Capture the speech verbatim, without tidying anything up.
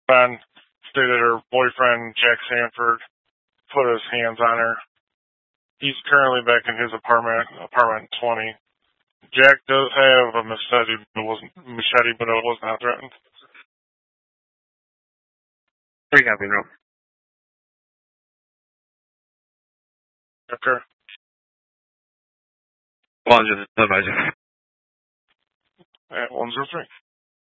Ben stated her boyfriend, Jack Sanford, put his hands on her. He's currently back in his apartment, apartment twenty. Jack does have a machete, but it wasn't machete, but it was not threatened. Three copy, bro. Okay. One, just advise you. At one zero three.